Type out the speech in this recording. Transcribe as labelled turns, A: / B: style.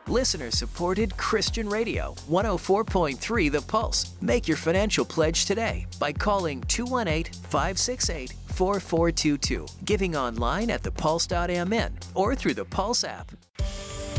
A: Listener-supported Christian Radio, 104.3 The Pulse. Make your financial pledge today by calling 218-568-4422, giving online at thepulse.mn or through the Pulse app.